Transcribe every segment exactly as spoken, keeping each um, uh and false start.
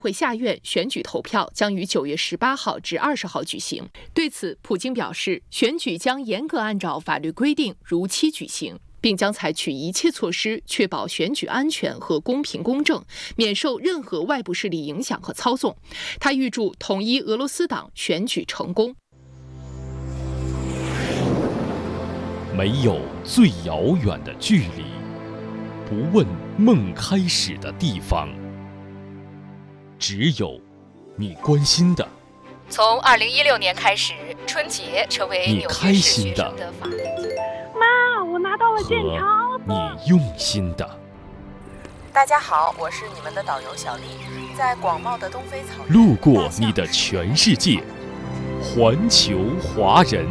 会下院选举投票将于九月十八号至二十号举行。对此，普京表示，选举将严格按照法律规定如期举行，并将采取一切措施确保选举安全和公平公正，免受任何外部势力影响和操纵。他预祝统一俄罗斯党选举成功。 没有最遥远的距离，不问梦开始的地方，只有你关心的。 从二零一六年开始，春节成为你纽约市开心的学生的法定节日。 妈，我拿到了剑和桥。 你用心的。 大家好，我是你们的导游小丽，在广袤的东非草原， 路过你的全世界，环球华人。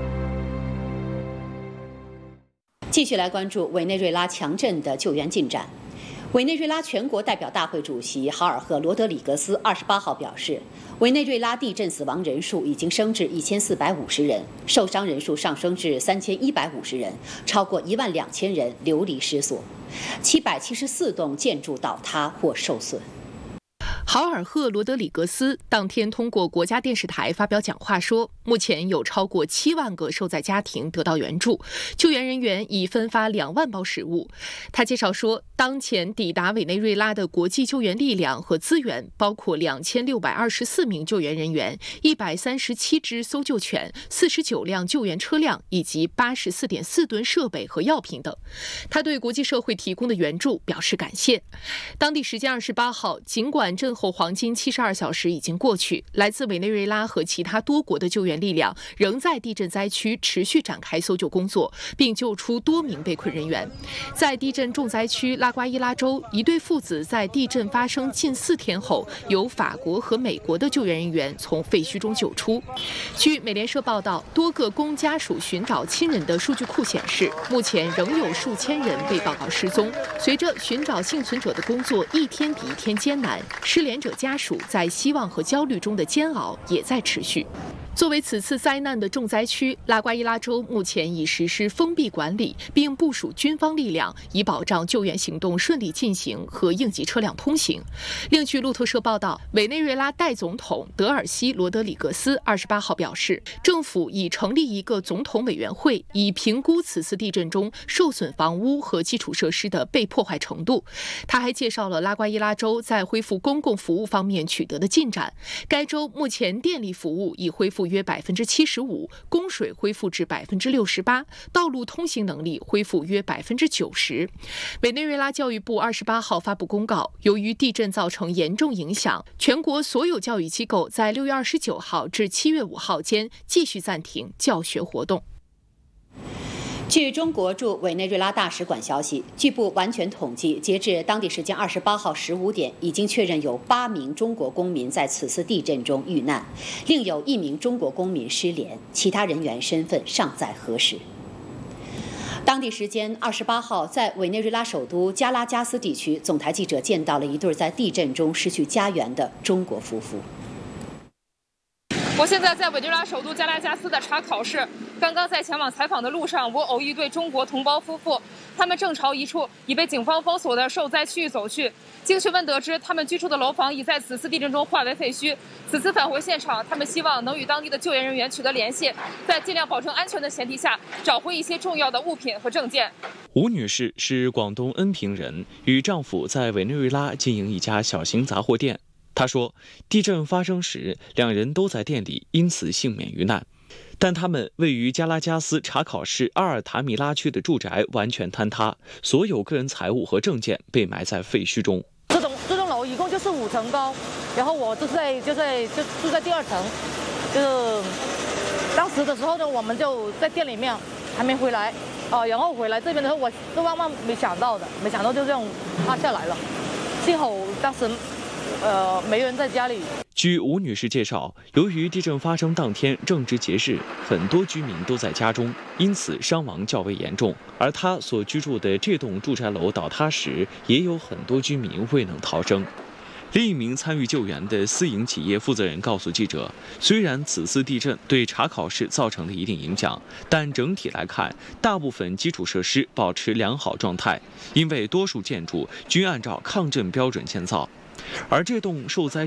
继续来关注委内瑞拉强震的救援进展。委内瑞拉全国代表大会主席豪尔赫·罗德里格斯二十八号表示，委内瑞拉地震死亡人数已经升至一千四百五十人，受伤人数上升至三千一百五十人，超过一万两千人流离失所，七百七十四栋建筑倒塌或受损。 豪尔赫·罗德里格斯当天通过国家电视台发表讲话说，目前有超过七万个受灾家庭得到援助，救援人员已分发两万包食物。他介绍说，当前抵达委内瑞拉的国际救援力量和资源包括两千六百二十四名救援人员、一百三十七只搜救犬、四十九辆救援车辆以及八十四点四吨设备和药品等。他对国际社会提供的援助表示感谢。当地时间二十八号，尽管震后黄金七十二小时已经过去，来自委内瑞拉和其他多国的救援力量仍在地震灾区持续展开搜救工作，并救出多名被困人员。在地震重灾区拉瓜伊拉州，一对父子在地震发生近四天后，由法国和美国的救援人员从废墟中救出。据美联社报道，多个供家属寻找亲人的数据库显示，目前仍有数千人被报告失踪。随着寻找幸存者的工作一天比一天艰难，失联者家属在希望和焦虑中的煎熬也在持续。作为此次灾难的重灾区，拉瓜伊拉州目前已实施封闭管理，并部署军方力量，以保障救援行动顺利进行和应急车辆通行。另据路透社报道，委内瑞拉代总统德尔西罗德里格斯二十八号表示，政府已成立一个总统委员会，以评估此次地震中受损房屋和基础设施的被破坏程度。他还介绍了拉瓜伊拉州在恢复公共服务方面取得的进展。该州目前电力服务已恢复约百分之七十五，供水恢复至百分之六十八，道路通行能力恢复约百分之九十。委内瑞拉教育部二十八号发布公告，由于地震造成严重影响，全国所有教育机构在六月二十九号至七月五号间继续暂停教学活动。 据中国驻委内瑞拉大使馆消息，据不完全统计，截至当地时间二十八号十五点，已经确认有八名中国公民在此次地震中遇难，另有一名中国公民失联，其他人员身份尚在核实。当地时间二十八号，在委内瑞拉首都加拉加斯地区，总台记者见到了一对在地震中失去家园的中国夫妇。 我现在在委内瑞拉首都加拉加斯的查考市，刚刚在前往采访的路上，我偶遇一对中国同胞夫妇，他们正朝一处已被警方封锁的受灾区域走去。经询问得知，他们居住的楼房已在此次地震中化为废墟。此次返回现场，他们希望能与当地的救援人员取得联系，在尽量保证安全的前提下，找回一些重要的物品和证件。 吴女士是广东恩平人，与丈夫在委内瑞拉经营一家小型杂货店。她说，地震发生时，两人都在店里，因此幸免于难。但他们位于加拉加斯查考市阿尔塔米拉区的住宅完全坍塌，所有个人财物和证件被埋在废墟中。 这栋这栋楼一共就是五层高，然后我就在就在就住在第二层，就是当时的时候呢，我们就在店里面还没回来啊、呃，然后回来这边的时候，我是万万没想到的，没想到就这样塌下来了，幸好当时。呃，没人在家里。 据吴女士介绍，由于地震发生当天正值节日，很多居民都在家中，因此伤亡较为严重。而她所居住的这栋住宅楼倒塌时，也有很多居民未能逃生。另一名参与救援的私营企业负责人告诉记者，虽然此次地震对查考市造成了一定影响，但整体来看，大部分基础设施保持良好状态，因为多数建筑均按照抗震标准建造。 而这栋受灾